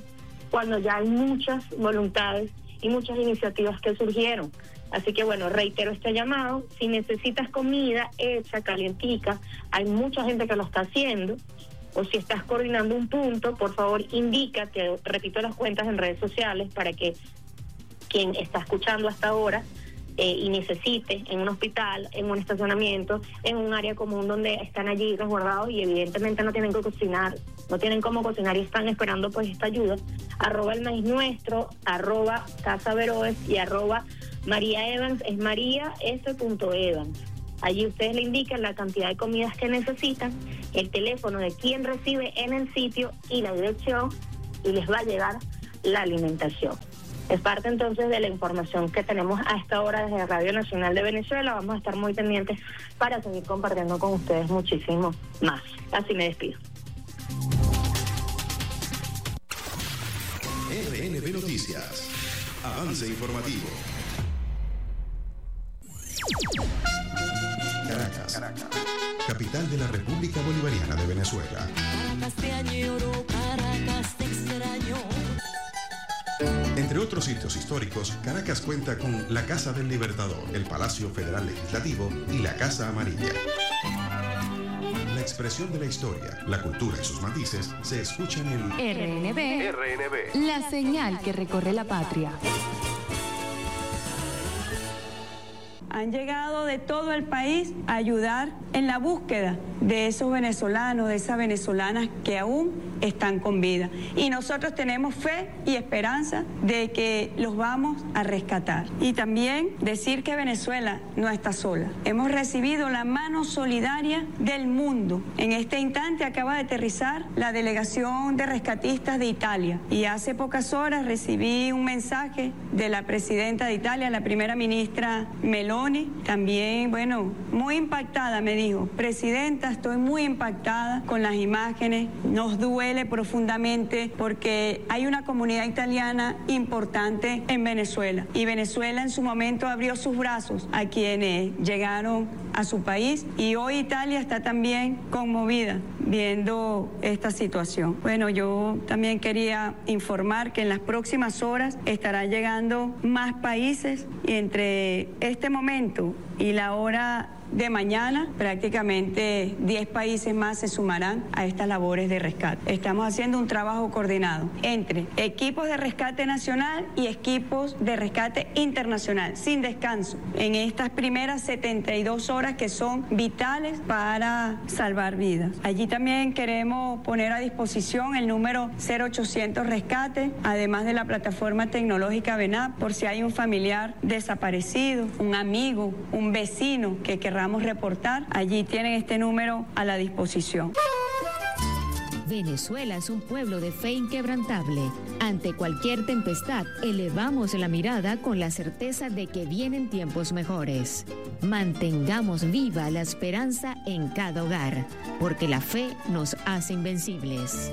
cuando ya hay muchas voluntades y muchas iniciativas que surgieron. Así que bueno, reitero este llamado. Si necesitas comida hecha, calientica, hay mucha gente que lo está haciendo. O si estás coordinando un punto, por favor indícate, repito las cuentas en redes sociales para que quien está escuchando hasta ahora y necesite en un hospital, en un estacionamiento, en un área común donde están allí resguardados y evidentemente no tienen que cocinar, no tienen cómo cocinar y están esperando pues esta ayuda, @elmaíznuestro, @casaveroes y María Evans, es María S.Evans. Allí ustedes le indican la cantidad de comidas que necesitan, el teléfono de quien recibe en el sitio y la dirección, y les va a llegar la alimentación. Es parte entonces de la información que tenemos a esta hora desde Radio Nacional de Venezuela. Vamos a estar muy pendientes para seguir compartiendo con ustedes muchísimo más. Así me despido. RNB Noticias. Avance informativo. Caracas, capital de la República Bolivariana de Venezuela. Caracas te añoro, Caracas te extraño. Entre otros sitios históricos, Caracas cuenta con la Casa del Libertador, el Palacio Federal Legislativo y la Casa Amarilla. La expresión de la historia, la cultura y sus matices se escuchan en RNB, la señal que recorre la patria. Han llegado de todo el país a ayudar en la búsqueda de esos venezolanos, de esas venezolanas que aún están con vida. Y nosotros tenemos fe y esperanza de que los vamos a rescatar. Y también decir que Venezuela no está sola. Hemos recibido la mano solidaria del mundo. En este instante acaba de aterrizar la delegación de rescatistas de Italia. Y hace pocas horas recibí un mensaje de la presidenta de Italia, la primera ministra Meloni. También, bueno, muy impactada, me dijo: presidenta, estoy muy impactada con las imágenes, nos duele profundamente porque hay una comunidad italiana importante en Venezuela y Venezuela en su momento abrió sus brazos a quienes llegaron a su país y hoy Italia está también conmovida viendo esta situación. Bueno, yo también quería informar que en las próximas horas estarán llegando más países y entre este momento y la hora de mañana, prácticamente 10 países más se sumarán a estas labores de rescate. Estamos haciendo un trabajo coordinado entre equipos de rescate nacional y equipos de rescate internacional, sin descanso, en estas primeras 72 horas que son vitales para salvar vidas. Allí también queremos poner a disposición el número 0800 Rescate, además de la plataforma tecnológica VENAP, por si hay un familiar desaparecido, un amigo, un vecino que querramos reportar. Allí tienen este número a la disposición. Venezuela es un pueblo de fe inquebrantable. Ante cualquier tempestad, elevamos la mirada con la certeza de que vienen tiempos mejores. Mantengamos viva la esperanza en cada hogar, porque la fe nos hace invencibles.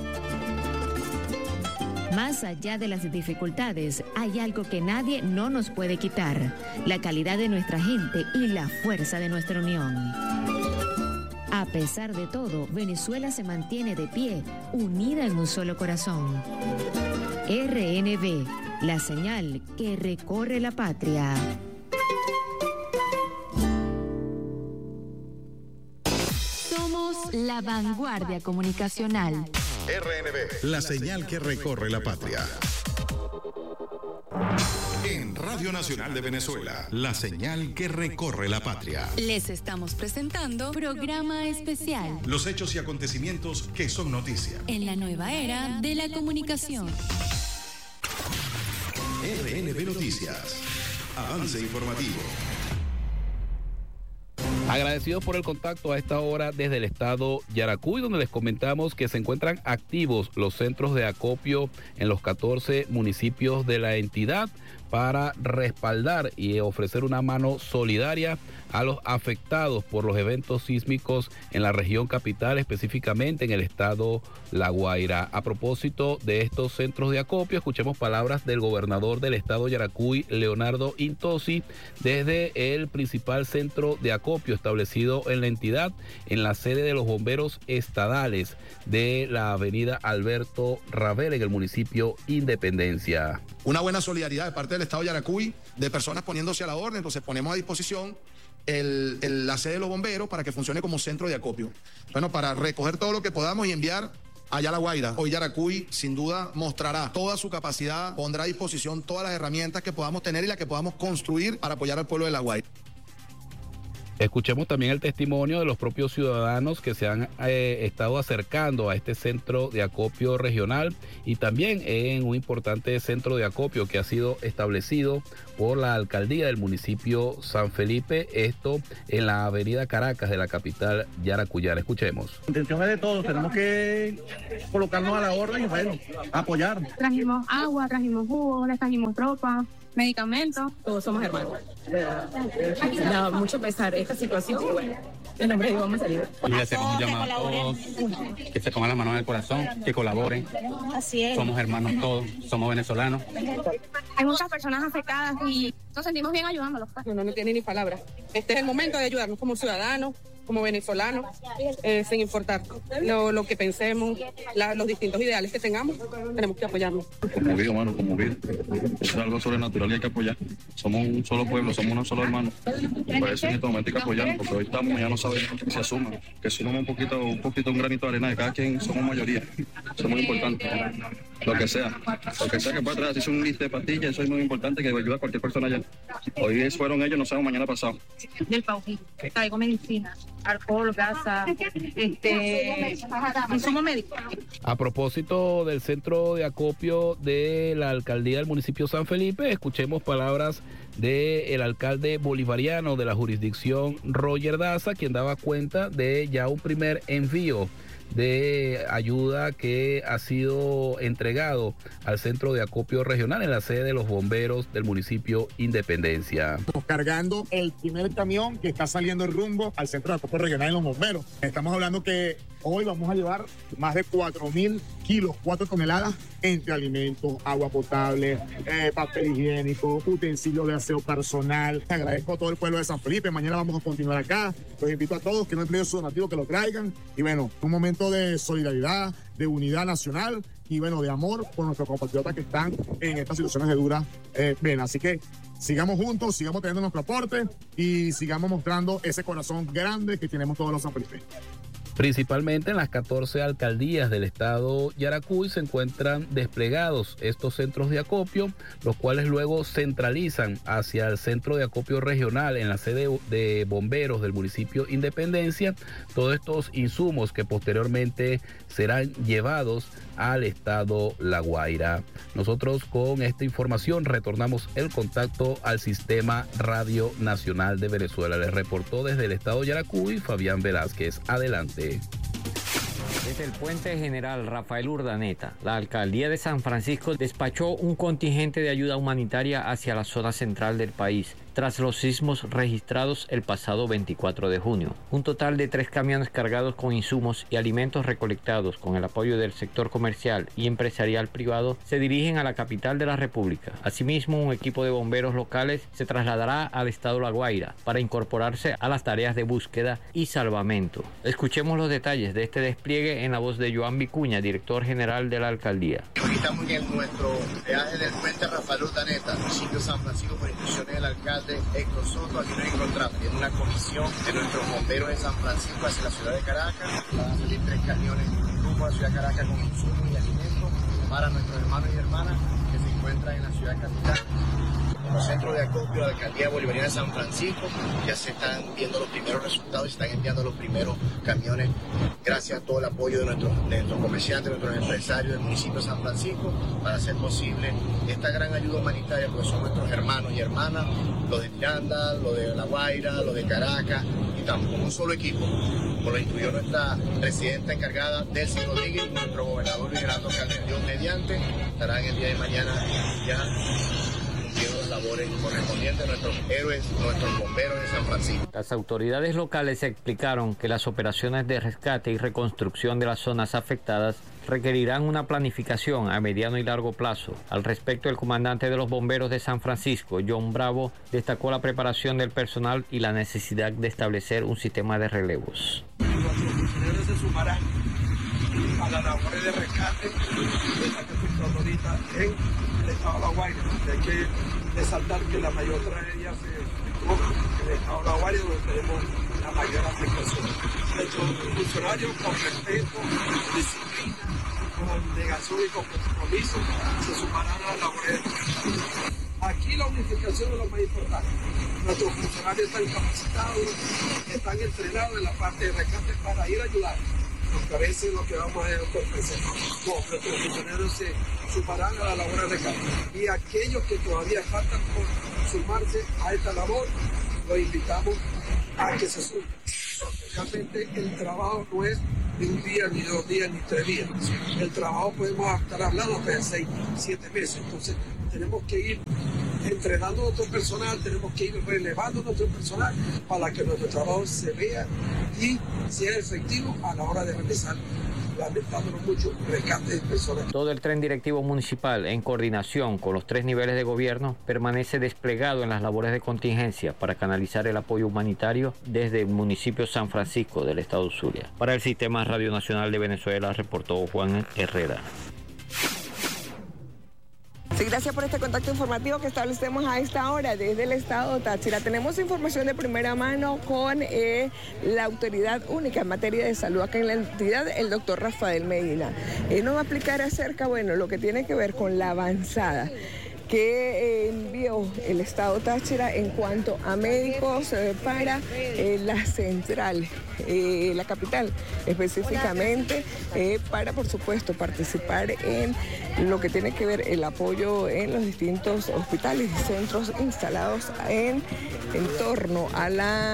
Más allá de las dificultades, hay algo que nadie no nos puede quitar: la calidad de nuestra gente y la fuerza de nuestra unión. A pesar de todo, Venezuela se mantiene de pie, unida en un solo corazón. RNB, la señal que recorre la patria. Somos la vanguardia comunicacional. RNB, la señal que recorre la patria. En Radio Nacional de Venezuela, la señal que recorre la patria. Les estamos presentando programa especial. Los hechos y acontecimientos que son noticia. En la nueva era de la comunicación. RNB Noticias. Avance informativo. Agradecidos por el contacto a esta hora desde el estado Yaracuy, donde les comentamos que se encuentran activos los centros de acopio en los 14 municipios de la entidad para respaldar y ofrecer una mano solidaria a los afectados por los eventos sísmicos en la región capital, específicamente en el estado La Guaira. A propósito de estos centros de acopio, escuchemos palabras del gobernador del estado Yaracuy, Leonardo Intosi, desde el principal centro de acopio establecido en la entidad, en la sede de los bomberos estadales de la avenida Alberto Ravel, en el municipio Independencia. Una buena solidaridad de parte del estado Yaracuy, de personas poniéndose a la orden. Entonces ponemos a disposición la sede de los bomberos para que funcione como centro de acopio. Bueno, para recoger todo lo que podamos y enviar allá a La Guaira. Hoy Yaracuy sin duda mostrará toda su capacidad, pondrá a disposición todas las herramientas que podamos tener y las que podamos construir para apoyar al pueblo de La Guaira. Escuchemos también el testimonio de los propios ciudadanos que se han estado acercando a este centro de acopio regional y también en un importante centro de acopio que ha sido establecido por la alcaldía del municipio San Felipe, esto en la avenida Caracas de la capital yaracuyana. Escuchemos. La intención es de todos, tenemos que colocarnos a la orden y bueno, apoyar. Trajimos agua, trajimos jugo, les trajimos ropa, medicamentos. Todos somos hermanos. Da mucho pesar esta situación. Bueno, en nombre de Dios vamos a salir. Y le hacemos un llamado a todos que se pongan las manos en el corazón, que colaboren. Así es. Somos hermanos todos, somos venezolanos. Hay muchas personas afectadas y nos sentimos bien ayudándolos. No tiene ni palabras. Este es el momento de ayudarnos como ciudadanos, como venezolanos, sin importar lo que pensemos, los distintos ideales que tengamos, tenemos que apoyarnos. Conmovido, hermano, conmovido. Es algo sobrenatural y hay que apoyar. Somos un solo pueblo, somos unos solo hermanos. Por eso en este momento hay que apoyarnos, porque hoy estamos, ya no sabemos que se asuman, que sumamos un poquito, un granito de arena de cada quien, somos mayoría. Eso es muy importante. Lo que sea que pueda traer, si es un liste de pastillas, eso es muy importante, que ayude a cualquier persona allá. Hoy fueron ellos, no sabemos mañana pasado. Del Pauquí, traigo medicina, alcohol, gasa, insumo médico. A propósito del centro de acopio de la alcaldía del municipio San Felipe, escuchemos palabras del alcalde bolivariano de la jurisdicción, Roger Daza, quien daba cuenta de ya un primer envío de ayuda que ha sido entregado al centro de acopio regional en la sede de los bomberos del municipio Independencia. Cargando el primer camión que está saliendo el rumbo al centro de acopio regional en los bomberos. Estamos hablando que hoy vamos a llevar más de 4.000 kilos, 4 toneladas entre alimentos, agua potable, papel higiénico, utensilios de aseo personal. Agradezco a todo el pueblo de San Felipe. Mañana vamos a continuar acá. Los invito a todos que no han traído su donativo que lo traigan. Y bueno, un momento de solidaridad, de unidad nacional y bueno, de amor por nuestros compatriotas que están en estas situaciones de dura pena. Así que sigamos juntos, sigamos teniendo nuestro aporte y sigamos mostrando ese corazón grande que tenemos todos los sanfelipeños. Principalmente en las 14 alcaldías del estado Yaracuy se encuentran desplegados estos centros de acopio, los cuales luego centralizan hacia el centro de acopio regional en la sede de bomberos del municipio Independencia, todos estos insumos que posteriormente serán llevados al estado La Guaira. Nosotros con esta información retornamos el contacto al Sistema Radio Nacional de Venezuela. Les reportó desde el estado Yaracuy Fabián Velázquez. Adelante. Desde el Puente General Rafael Urdaneta, la alcaldía de San Francisco despachó un contingente de ayuda humanitaria hacia la zona central del país, tras los sismos registrados el pasado 24 de junio. Un total de 3 camiones cargados con insumos y alimentos recolectados con el apoyo del sector comercial y empresarial privado se dirigen a la capital de la República. Asimismo, un equipo de bomberos locales se trasladará al estado La Guaira para incorporarse a las tareas de búsqueda y salvamento. Escuchemos los detalles de este despliegue en la voz de Joan Vicuña, director general de la alcaldía. Aquí estamos en nuestro peaje del Puente Rafael Urdaneta, municipio de San Francisco, por instrucciones del alcalde Héctor Soto. Aquí nos encontramos en una comisión de nuestros bomberos de San Francisco hacia la ciudad de Caracas. Van a salir 3 camiones rumbo a la ciudad de Caracas con insumos y alimentos para nuestros hermanos y hermanas que se encuentran en la ciudad capital. En los centros de acopio de la alcaldía bolivariana de San Francisco ya se están viendo los primeros resultados y se están enviando los primeros camiones gracias a todo el apoyo de nuestros comerciantes, de nuestros empresarios del municipio de San Francisco para hacer posible esta gran ayuda humanitaria, porque son nuestros hermanos y hermanas, los de Miranda, los de La Guaira, los de Caracas, y estamos como un solo equipo, como lo instruyó nuestra presidenta encargada, Delcy Rodríguez, y nuestro gobernador Luis Gerardo Calderón mediante, estarán el día de mañana ya cumpliendo labores correspondientes, nuestros héroes, nuestros bomberos de San Francisco. Las autoridades locales explicaron que las operaciones de rescate y reconstrucción de las zonas afectadas requerirán una planificación a mediano y largo plazo. Al respecto, el comandante de los bomberos de San Francisco, John Bravo, destacó la preparación del personal y la necesidad de establecer un sistema de relevos. Nuestros funcionarios se sumarán a las labores de rescate que está efectuando ahorita en el estado de La Guaira. Hay que resaltar que la mayor tragedia se efectuó en el estado de La Guaira, donde tenemos la mayor afectación. Nuestros funcionarios, con respeto, disciplina, con abnegación y con compromiso, se sumarán a las labores de rescate. Aquí la unificación es lo más importante. Nuestros funcionarios están capacitados, están entrenados en la parte de rescate para ir a ayudar. Porque a veces lo que vamos a ofrecer. No, nuestros funcionarios se sumarán a la labor de rescate. Y aquellos que todavía faltan por sumarse a esta labor, los invitamos a que se sumen. Realmente el trabajo no es de un día, ni 2 días, ni 3 días. El trabajo podemos estar hablando de 6, 7 meses. Entonces tenemos que ir entrenando a nuestro personal, tenemos que ir relevando a nuestro personal para que nuestro trabajo se vea y sea efectivo a la hora de realizar, lamentándonos mucho, rescate de personas. Todo el tren directivo municipal, en coordinación con los 3 niveles de gobierno, permanece desplegado en las labores de contingencia para canalizar el apoyo humanitario desde el municipio San Francisco del estado Zulia. Para el Sistema Radio Nacional de Venezuela, reportó Juan Herrera. Sí, gracias por este contacto informativo que establecemos a esta hora desde el estado Táchira. Tenemos información de primera mano con la autoridad única en materia de salud acá en la entidad, el doctor Rafael Medina. Él nos va a explicar acerca, lo que tiene que ver con la avanzada que envió el estado Táchira en cuanto a médicos para la central, la capital específicamente, para por supuesto participar en lo que tiene que ver el apoyo en los distintos hospitales y centros instalados en torno a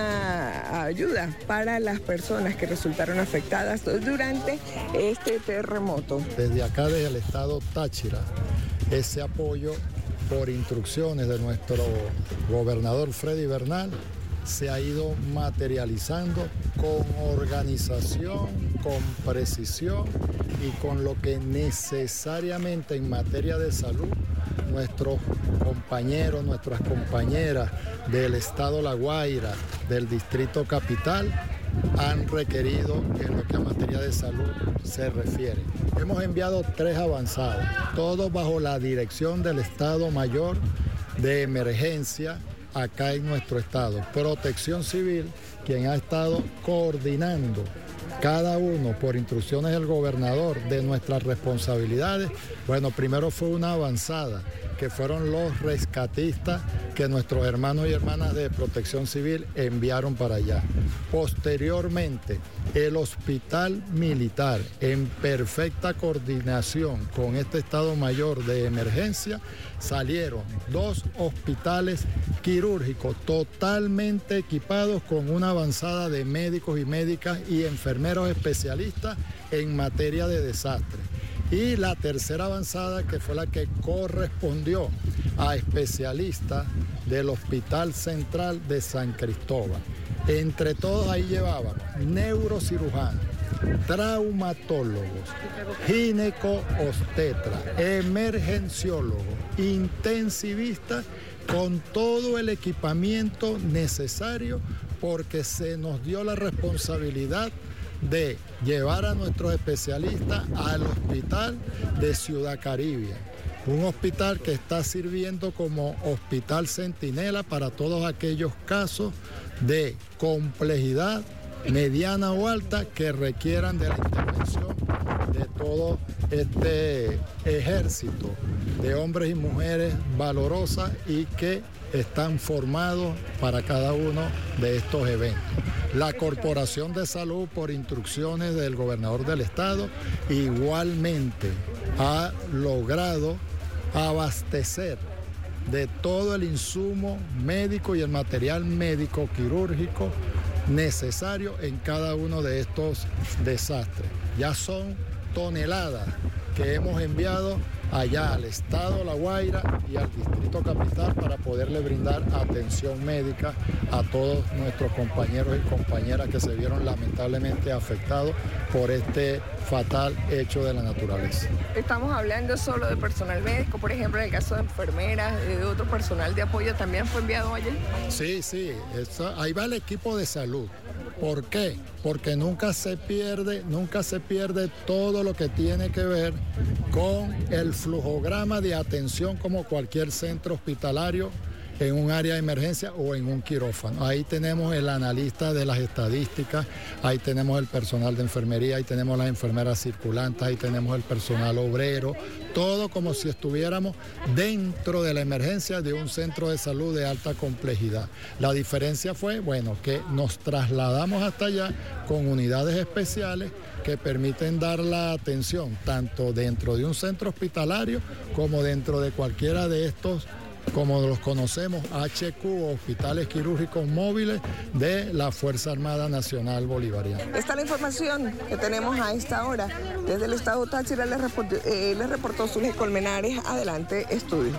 la ayuda para las personas que resultaron afectadas durante este terremoto. Desde acá, desde el estado Táchira, ese apoyo por instrucciones de nuestro gobernador Freddy Bernal se ha ido materializando con organización, con precisión y con lo que necesariamente en materia de salud nuestros compañeros, nuestras compañeras del estado La Guaira, del distrito capital, han requerido en lo que a materia de salud se refiere. Hemos enviado 3 avanzadas, todos bajo la dirección del Estado Mayor de Emergencia acá en nuestro estado. Protección Civil, quien ha estado coordinando cada uno por instrucciones del gobernador de nuestras responsabilidades. Primero fue una avanzada, que fueron los rescatistas que nuestros hermanos y hermanas de Protección Civil enviaron para allá. Posteriormente, el Hospital Militar, en perfecta coordinación con este Estado Mayor de Emergencia, salieron 2 hospitales quirúrgicos totalmente equipados con una avanzada de médicos y médicas y enfermeros especialistas en materia de desastre. Y la tercera avanzada, que fue la que correspondió a especialistas del Hospital Central de San Cristóbal. Entre todos ahí llevábamos neurocirujanos, traumatólogos, gineco-obstetra, emergenciólogos, intensivistas, con todo el equipamiento necesario, porque se nos dio la responsabilidad de llevar a nuestros especialistas al hospital de Ciudad Caribia, un hospital que está sirviendo como hospital centinela para todos aquellos casos de complejidad mediana o alta que requieran de la intervención de todo este ejército de hombres y mujeres valorosas y que están formados para cada uno de estos eventos. La Corporación de Salud, por instrucciones del gobernador del estado, igualmente ha logrado abastecer de todo el insumo médico y el material médico quirúrgico necesario en cada uno de estos desastres. Ya son toneladas que hemos enviado allá al estado La Guaira y al distrito capital para poderle brindar atención médica a todos nuestros compañeros y compañeras que se vieron lamentablemente afectados por este fatal hecho de la naturaleza. Estamos hablando solo de personal médico, por ejemplo, en el caso de enfermeras, de otro personal de apoyo también fue enviado ayer. Sí, ahí va el equipo de salud. ¿Por qué? Porque nunca se pierde todo lo que tiene que ver con el flujograma de atención como cualquier centro hospitalario en un área de emergencia o en un quirófano. Ahí tenemos el analista de las estadísticas, ahí tenemos el personal de enfermería, ahí tenemos las enfermeras circulantes, ahí tenemos el personal obrero, todo como si estuviéramos dentro de la emergencia de un centro de salud de alta complejidad. La diferencia fue, que nos trasladamos hasta allá con unidades especiales que permiten dar la atención tanto dentro de un centro hospitalario como dentro de cualquiera de estos, como los conocemos, HQ, hospitales quirúrgicos móviles de la Fuerza Armada Nacional Bolivariana. Esta es la información que tenemos a esta hora. Desde el estado Táchira les reportó Zulje Colmenares. Adelante, estudio.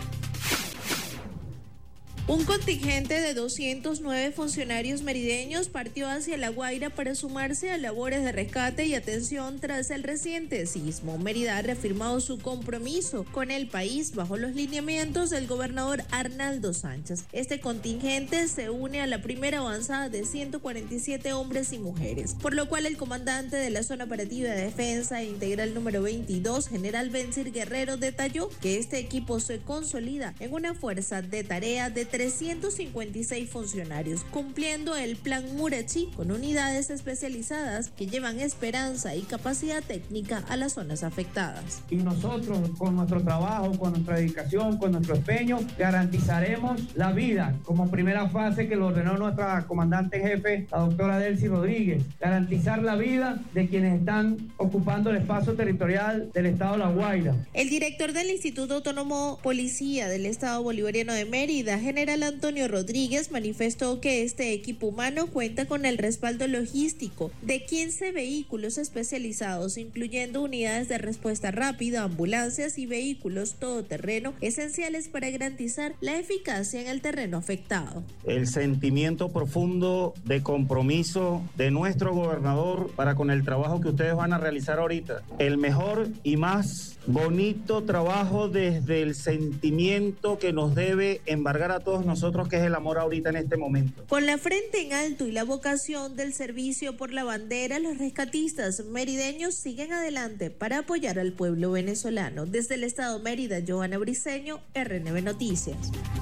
Un contingente de 209 funcionarios merideños partió hacia La Guaira para sumarse a labores de rescate y atención tras el reciente sismo. Mérida ha reafirmado su compromiso con el país bajo los lineamientos del gobernador Arnaldo Sánchez. Este contingente se une a la primera avanzada de 147 hombres y mujeres, por lo cual el comandante de la Zona Operativa de Defensa Integral número 22, general Bencir Guerrero, detalló que este equipo se consolida en una fuerza de tarea de 356 funcionarios, cumpliendo el plan Murachi con unidades especializadas que llevan esperanza y capacidad técnica a las zonas afectadas. Y nosotros, con nuestro trabajo, con nuestra dedicación, con nuestro empeño, garantizaremos la vida, como primera fase que lo ordenó nuestra comandante en jefe, la doctora Delcy Rodríguez, garantizar la vida de quienes están ocupando el espacio territorial del estado La Guaira. El director del Instituto Autónomo Policía del Estado Bolivariano de Mérida, general Antonio Rodríguez, manifestó que este equipo humano cuenta con el respaldo logístico de 15 vehículos especializados, incluyendo unidades de respuesta rápida, ambulancias y vehículos todoterreno, esenciales para garantizar la eficacia en el terreno afectado. El sentimiento profundo de compromiso de nuestro gobernador para con el trabajo que ustedes van a realizar ahorita. El mejor y más bonito trabajo desde el sentimiento que nos debe embargar a todos nosotros, que es el amor ahorita en este momento. Con la frente en alto y la vocación del servicio por la bandera, los rescatistas merideños siguen adelante para apoyar al pueblo venezolano. Desde el estado Mérida, Johanna Briceño, RNB Noticias.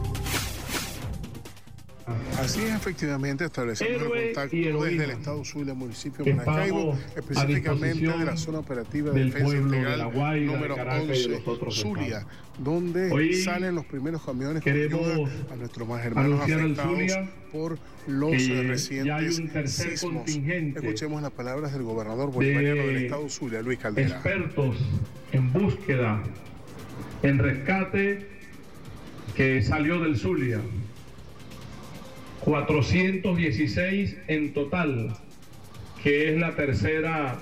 Así es, efectivamente, establecemos el contacto desde el estado Zulia, municipio de Maracaibo, específicamente de la zona operativa de defensa integral número 11, Zulia, donde hoy salen los primeros camiones con ayuda a nuestros más hermanos afectados por los recientes sismos. Escuchemos las palabras del gobernador bolivariano del estado Zulia, Luis Caldera. Expertos en búsqueda, en rescate, que salió del Zulia. 416 en total, que es la tercera,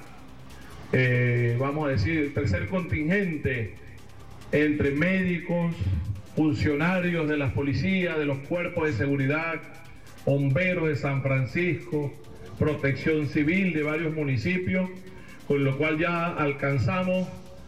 el tercer contingente entre médicos, funcionarios de las policías, de los cuerpos de seguridad, bomberos de San Francisco, protección civil de varios municipios, con lo cual ya alcanzamos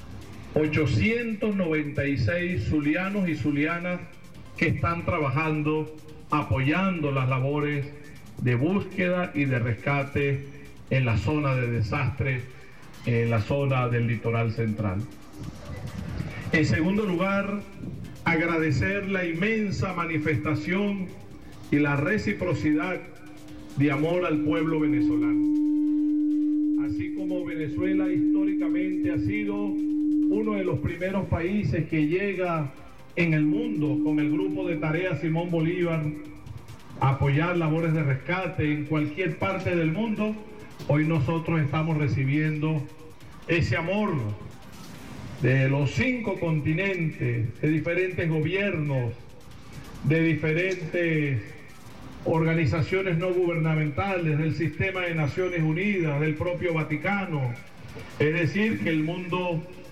896 zulianos y zulianas que están trabajando, apoyando las labores de búsqueda y de rescate en la zona de desastre, en la zona del litoral central. En segundo lugar, agradecer la inmensa manifestación y la reciprocidad de amor al pueblo venezolano. Así como Venezuela históricamente ha sido uno de los primeros países que llega en el mundo con el grupo de tarea Simón Bolívar a apoyar labores de rescate en cualquier parte del mundo, hoy nosotros estamos recibiendo ese amor de los 5 continentes, de diferentes gobiernos, de diferentes organizaciones no gubernamentales, del sistema de Naciones Unidas, del propio Vaticano. Es decir, que el mundo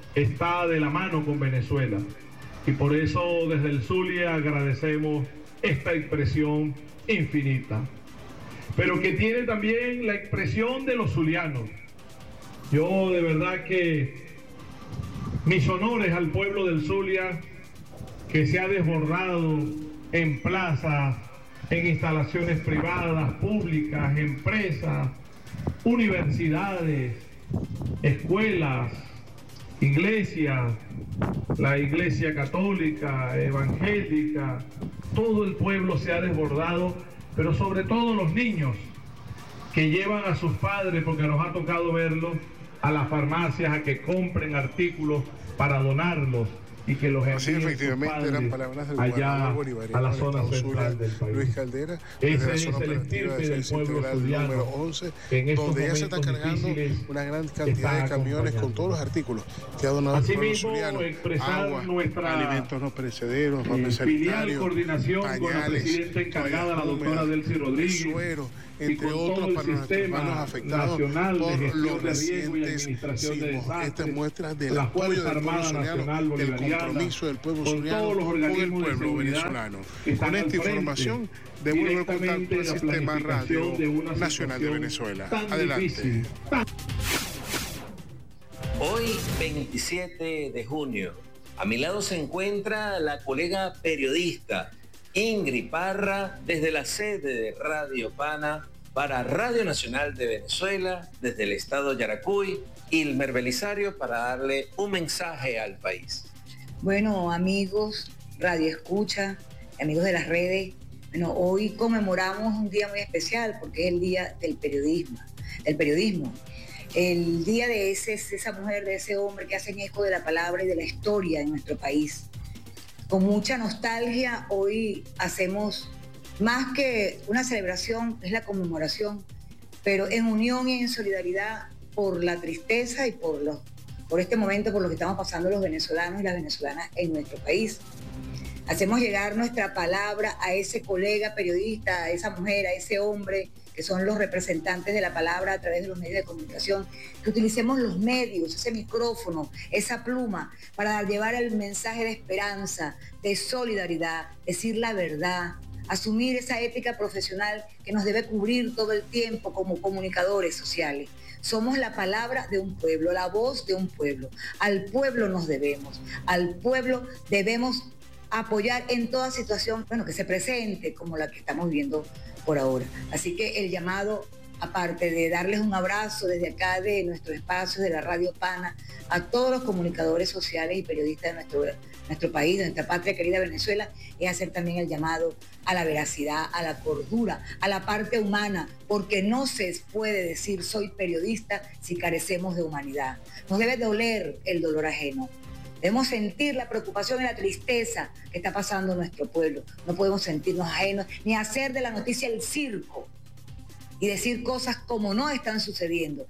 está de la mano con Venezuela. Y por eso desde el Zulia agradecemos esta expresión infinita, pero que tiene también la expresión de los zulianos. Yo de verdad que mis honores al pueblo del Zulia, que se ha desbordado en plazas, en instalaciones privadas, públicas, empresas, universidades, escuelas, iglesias, la iglesia católica, evangélica, todo el pueblo se ha desbordado, pero sobre todo los niños que llevan a sus padres, porque nos ha tocado verlos, a las farmacias a que compren artículos para donarlos y que los envíen efectivamente eran palabras del allá a la zona central del país. Luis Caldera, ese es el estirpe del pueblo zuliano, número 11, donde ya se están cargando una gran cantidad de camiones con todos los artículos que ha donado el pueblo zuliano: agua, alimentos no perecederos, papel sanitario, coordinación pañales, con la presidenta encargada, la doctora Delcy Rodríguez, suero, entre otros, para nuestros hermanos afectados por los recientes sismos. Estas muestras del apoyo del pueblo zuliano, el compromiso del pueblo zuliano con el pueblo venezolano. Con esta información devuelvo el contacto al Sistema Radio Nacional de Venezuela. Adelante. Hoy, 27 de junio, a mi lado se encuentra la colega periodista Ingrid Parra, desde la sede de Radio Pana para Radio Nacional de Venezuela, desde el estado Yaracuy, Ilmer Belisario, para darle un mensaje al país. Bueno, amigos, Radio Escucha, amigos de las redes, bueno, hoy conmemoramos un día muy especial porque es el día del periodismo. El día de esa mujer, de ese hombre que hacen eco de la palabra y de la historia en nuestro país. Con mucha nostalgia, hoy hacemos más que una celebración, es la conmemoración, pero en unión y en solidaridad por la tristeza y por este momento, por lo que estamos pasando los venezolanos y las venezolanas en nuestro país. Hacemos llegar nuestra palabra a ese colega periodista, a esa mujer, a ese hombre, que son los representantes de la palabra a través de los medios de comunicación, que utilicemos los medios, ese micrófono, esa pluma, para llevar el mensaje de esperanza, de solidaridad, decir la verdad, asumir esa ética profesional que nos debe cubrir todo el tiempo como comunicadores sociales. Somos la palabra de un pueblo, la voz de un pueblo. Al pueblo nos debemos, al pueblo debemos apoyar en toda situación, que se presente como la que estamos viviendo por ahora. Así que el llamado, aparte de darles un abrazo desde acá de nuestro espacio de la Radio Pana, a todos los comunicadores sociales y periodistas de nuestro país, de nuestra patria querida Venezuela, es hacer también el llamado a la veracidad, a la cordura, a la parte humana, porque no se puede decir soy periodista si carecemos de humanidad. Nos debe doler el dolor ajeno. Debemos sentir la preocupación y la tristeza que está pasando en nuestro pueblo. No podemos sentirnos ajenos ni hacer de la noticia el circo y decir cosas como no están sucediendo.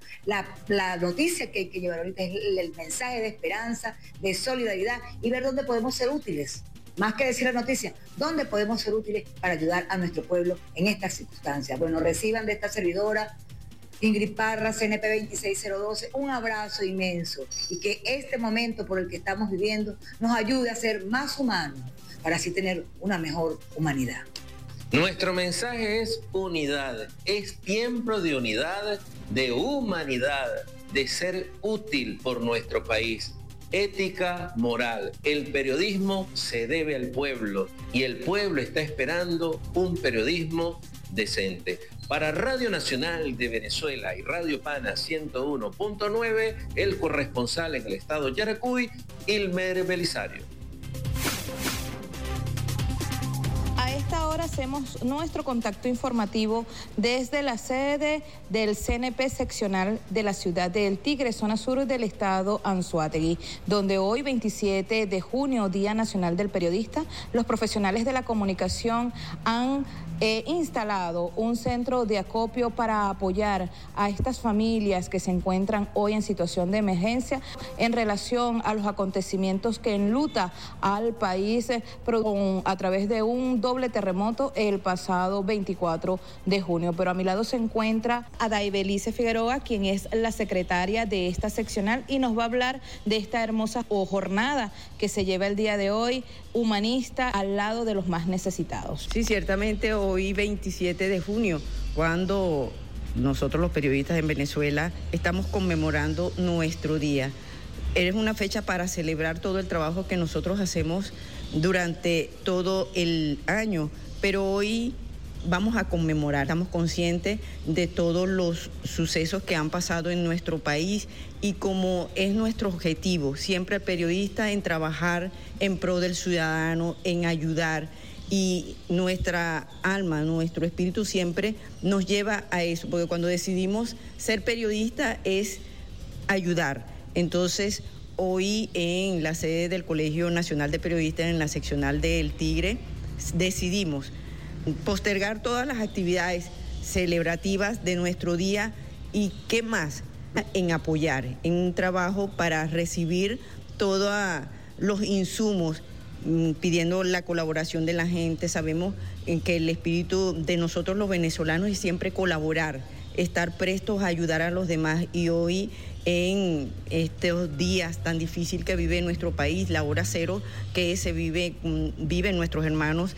La noticia que hay que llevar ahorita es el mensaje de esperanza, de solidaridad y ver dónde podemos ser útiles. Más que decir la noticia, dónde podemos ser útiles para ayudar a nuestro pueblo en estas circunstancias. Bueno, reciban de esta servidora Ingrid Parra, CNP 26012, un abrazo inmenso y que este momento por el que estamos viviendo nos ayude a ser más humanos para así tener una mejor humanidad. Nuestro mensaje es unidad, es tiempo de unidad, de humanidad, de ser útil por nuestro país. Ética, moral. El periodismo se debe al pueblo y el pueblo está esperando un periodismo decente. Para Radio Nacional de Venezuela y Radio Pana 101.9, el corresponsal en el estado Yaracuy, Ilmer Belisario. A esta hora hacemos nuestro contacto informativo desde la sede del CNP seccional de la ciudad de El Tigre, zona sur del estado Anzoátegui, donde hoy, 27 de junio, Día Nacional del Periodista, los profesionales de la comunicación han instalado un centro de acopio para apoyar a estas familias que se encuentran hoy en situación de emergencia en relación a los acontecimientos que enluta al país a través de un doble terremoto terremoto el pasado 24 de junio. Pero a mi lado se encuentra Adaibelice Figueroa, quien es la secretaria de esta seccional y nos va a hablar de esta hermosa jornada que se lleva el día de hoy, humanista, al lado de los más necesitados. Sí, ciertamente hoy 27 de junio, cuando nosotros los periodistas en Venezuela estamos conmemorando nuestro día. Es una fecha para celebrar todo el trabajo que nosotros hacemos durante todo el año, pero hoy vamos a conmemorar. Estamos conscientes de todos los sucesos que han pasado en nuestro país y como es nuestro objetivo, siempre el periodista, en trabajar en pro del ciudadano, en ayudar, y nuestra alma, nuestro espíritu siempre nos lleva a eso, porque cuando decidimos ser periodista es ayudar. Entonces, hoy en la sede del Colegio Nacional de Periodistas, en la seccional del Tigre, decidimos postergar todas las actividades celebrativas de nuestro día y qué más, en apoyar, en un trabajo para recibir todos los insumos, pidiendo la colaboración de la gente. Sabemos que el espíritu de nosotros los venezolanos es siempre colaborar, estar prestos a ayudar a los demás, y hoy en estos días tan difíciles que vive nuestro país, la hora cero que se viven nuestros hermanos